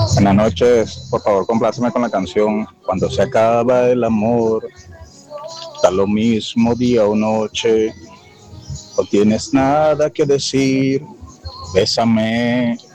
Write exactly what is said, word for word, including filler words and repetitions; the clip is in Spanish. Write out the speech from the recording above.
Buenas noches, por favor compláceme con la canción Cuando se acaba el amor, da lo mismo día o noche, no tienes nada que decir, bésame,